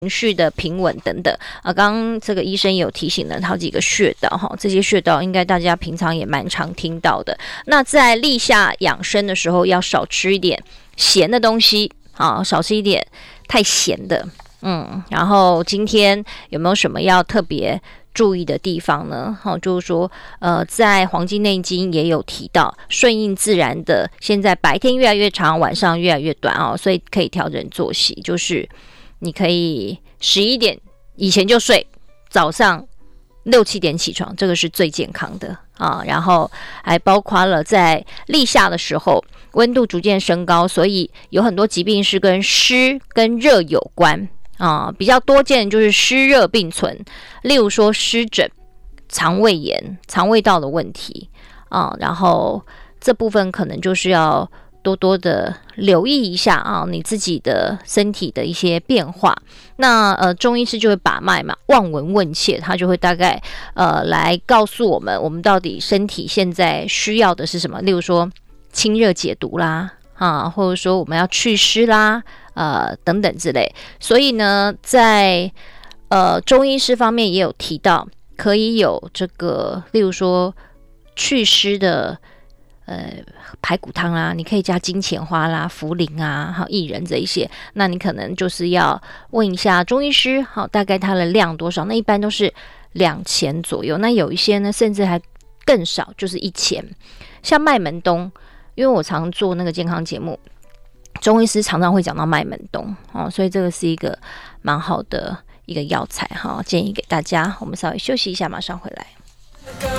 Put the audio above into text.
情绪的平稳等等刚刚这个医生也有提醒了好几个穴道哈，这些穴道应该大家平常也蛮常听到的。那在立夏养生的时候，要少吃一点咸的东西啊，少吃一点太咸的。然后今天有没有什么要特别注意的地方呢？就是说，在《黄帝内经》也有提到，顺应自然的，现在白天越来越长，晚上越来越短哦，所以可以调整作息，就是你可以11点以前就睡，早上6、7点起床，这个是最健康的啊。然后还包括了在立夏的时候，温度逐渐升高，所以有很多疾病是跟湿跟热有关。比较多见的就是湿热并存，例如说湿疹、肠胃炎、肠胃道的问题然后这部分可能就是要多多的留意一下你自己的身体的一些变化。那中医师就会把脉嘛，望闻问切，他就会大概来告诉我们到底身体现在需要的是什么，例如说清热解毒啦或者说我们要祛湿啦等等之类。所以呢，在中医师方面也有提到，可以有这个，例如说祛湿的排骨汤啦，你可以加金钱花啦、茯苓啊、薏仁这一些。那你可能就是要问一下中医师，大概它的量多少？那一般都是2000左右，那有一些呢甚至还更少，就是1000。像麦门冬，因为我常做那个健康节目，中医师常常会讲到麦门冬所以这个是一个蛮好的一个药材建议给大家。我们稍微休息一下，马上回来。